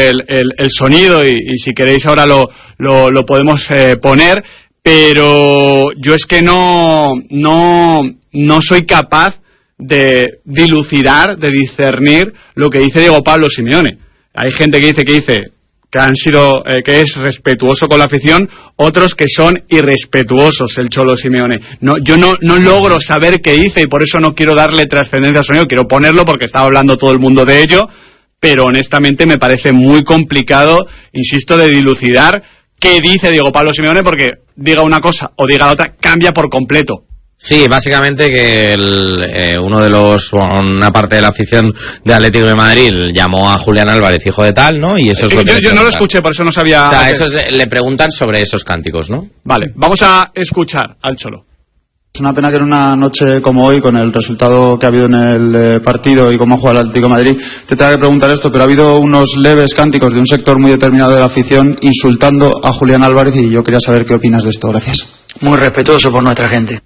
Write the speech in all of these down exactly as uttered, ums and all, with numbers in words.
el, el, el sonido y, y si queréis ahora lo, lo, lo podemos eh, poner, pero yo es que no, no, no soy capaz de dilucidar, de discernir lo que dice Diego Pablo Simeone. Hay gente que dice que dice que han sido, eh, que es respetuoso con la afición, otros que son irrespetuosos el Cholo Simeone. No, yo no, no logro saber qué dice y por eso no quiero darle trascendencia al sonido, quiero ponerlo porque está hablando todo el mundo de ello, pero honestamente me parece muy complicado, insisto, de dilucidar qué dice Diego Pablo Simeone, porque diga una cosa o diga la otra, cambia por completo. Sí, básicamente que el, eh, uno de los, una parte de la afición de Atlético de Madrid llamó a Julián Álvarez hijo de tal, ¿no? Y eso es yo, lo que yo no lo escuché, por eso no sabía. O sea, eso es, le preguntan sobre esos cánticos, ¿no? Vale, vamos a escuchar al Cholo. Es una pena que en una noche como hoy, con el resultado que ha habido en el eh, partido y cómo ha jugado el Atlético de Madrid, te tenga que preguntar esto, pero ha habido unos leves cánticos de un sector muy determinado de la afición insultando a Julián Álvarez y yo quería saber qué opinas de esto. Gracias. Muy respetuoso por nuestra gente.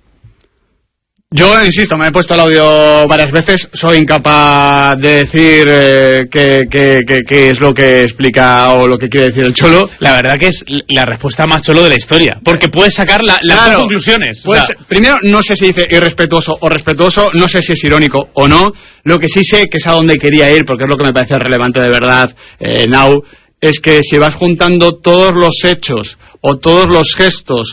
Yo, insisto, me he puesto el audio varias veces, soy incapaz de decir eh, qué, qué, qué, qué es lo que explica o lo que quiere decir el Cholo. La verdad que es la respuesta más Cholo de la historia, porque puedes sacar la, las claro, dos conclusiones. Pues, o sea, primero, no sé si dice irrespetuoso o respetuoso, no sé si es irónico o no. Lo que sí sé, que es a donde quería ir, porque es lo que me parece relevante de verdad, eh, Now, es que si vas juntando todos los hechos o todos los gestos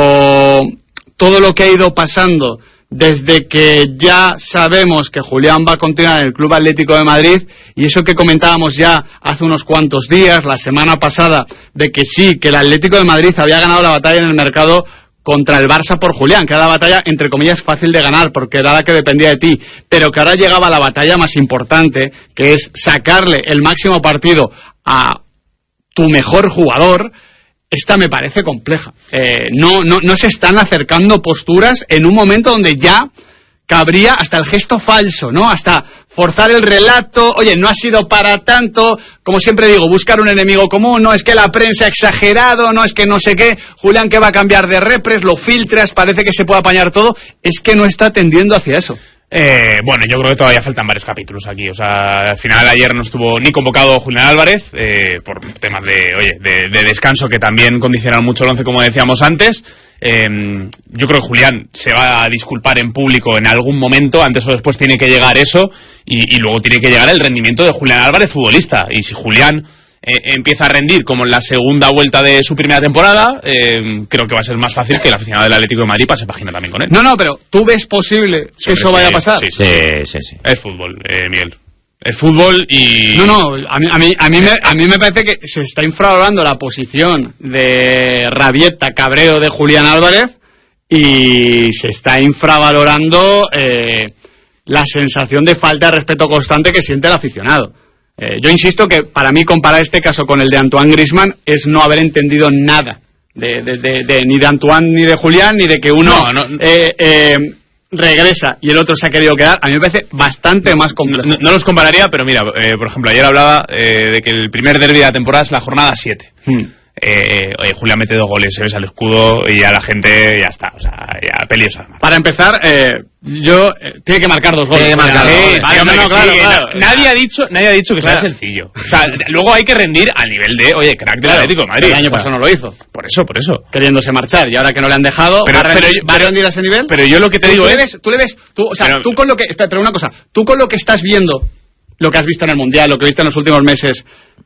o todo lo que ha ido pasando desde que ya sabemos que Julián va a continuar en el Club Atlético de Madrid, y eso que comentábamos ya hace unos cuantos días, la semana pasada, de que sí, que el Atlético de Madrid había ganado la batalla en el mercado contra el Barça por Julián, que era la batalla, entre comillas, fácil de ganar, porque era la que dependía de ti, pero que ahora llegaba la batalla más importante, que es sacarle el máximo partido a tu mejor jugador. Esta me parece compleja. Eh, no, no, no se están acercando posturas en un momento donde ya cabría hasta el gesto falso, ¿no? Hasta forzar el relato, oye, no ha sido para tanto, como siempre digo, buscar un enemigo común, no es que la prensa ha exagerado, no es que no sé qué, Julián que va a cambiar de repres, lo filtras, parece que se puede apañar todo, es que no está tendiendo hacia eso. Eh, bueno, yo creo que todavía faltan varios capítulos aquí. O sea, al final ayer no estuvo ni convocado Julián Álvarez eh, por temas de, oye, de, de descanso que también condicionaron mucho el once, como decíamos antes. Eh, yo creo que Julián se va a disculpar en público en algún momento, antes o después tiene que llegar eso y, y luego tiene que llegar el rendimiento de Julián Álvarez futbolista. Y si Julián eh, empieza a rendir como en la segunda vuelta de su primera temporada, eh, creo que va a ser más fácil que el aficionado del Atlético de Madrid pase página también con él. No, no, pero ¿tú ves posible que eso vaya a pasar? Sí, sí, sí, sí. Es fútbol, eh, Miguel. Es fútbol y... No, no, a mí, a mí, a mí, me, a mí me parece que se está infravalorando la posición de rabieta, cabreo de Julián Álvarez y se está infravalorando eh, la sensación de falta de respeto constante que siente el aficionado. Eh, yo insisto que para mí comparar este caso con el de Antoine Griezmann es no haber entendido nada de, de, de, de ni de Antoine ni de Julián, ni de que uno no, no, eh, eh, regresa y el otro se ha querido quedar. A mí me parece bastante más complejo. No, no los compararía, pero mira, eh, por ejemplo, ayer hablaba eh, de que el primer derbi de la temporada es la jornada siete. Hmm. Eh, oye, Julián mete dos goles, se besa el escudo y ya la gente ya está, o sea, ya peliosa. Para empezar, eh, yo eh, tiene que marcar dos goles. Tiene que marcar sí, dos goles. sí, Vale, no, no, sí, claro, que claro, na, nadie ha dicho, nadie ha dicho que claro. sea sencillo. O sea, luego hay que rendir al nivel de, oye, crack del claro, Atlético de Madrid. el año pasado no lo hizo. Por eso, por eso. Queriéndose marchar y ahora que no le han dejado, Pero, ¿va a pero, rendir, yo, ¿va a pero, rendir a ese nivel? Pero yo lo que te ¿Tú, digo tú es... le ves, tú le ves, tú, o sea, pero, tú con lo que, espera, pero una cosa, tú con lo que estás viendo, lo que has visto en el Mundial, lo que viste en los últimos meses,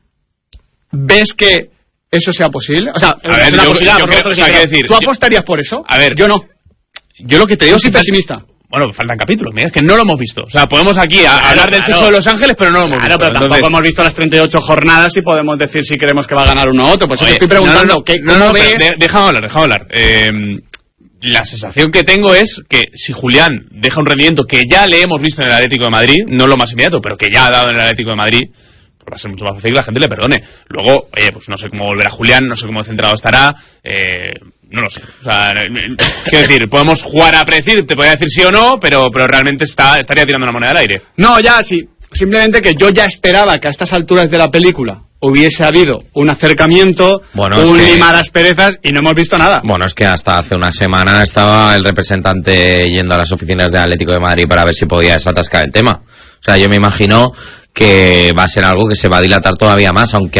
¿ves que eso sea posible? O sea, a ver, es una yo, posibilidad, yo por creo, otros o sea, sí, quiero decir, ¿tú apostarías por eso? A ver, yo no. Yo lo que te digo yo soy es que pesimista. Bueno, faltan capítulos, mira, es que no lo hemos visto. O sea, podemos aquí a, claro, hablar del claro. sexo de Los Ángeles, pero no lo hemos claro, visto. pero tampoco Entonces, hemos visto las treinta y ocho jornadas y podemos decir si creemos que va a ganar uno u otro. Pues oye, estoy preguntando, no, no, ¿qué, no, ¿cómo no, ves? de, déjame hablar, déjame hablar. Eh, la sensación que tengo es que si Julián deja un rendimiento que ya le hemos visto en el Atlético de Madrid, no lo más inmediato, pero que ya ha dado en el Atlético de Madrid, pues va a ser mucho más fácil que la gente le perdone. Luego, oye, pues no sé cómo volverá Julián, no sé cómo centrado estará, eh, no lo sé. O sea, quiero decir, podemos jugar a predecir, te podría decir sí o no, pero, pero realmente está, estaría tirando una moneda al aire. No, ya, sí. Simplemente que yo ya esperaba que a estas alturas de la película hubiese habido un acercamiento, bueno, un es que... limar asperezas y no hemos visto nada. Bueno, es que hasta hace una semana estaba el representante yendo a las oficinas de Atlético de Madrid para ver si podía desatascar el tema. O sea, yo me imagino que va a ser algo que se va a dilatar todavía más, aunque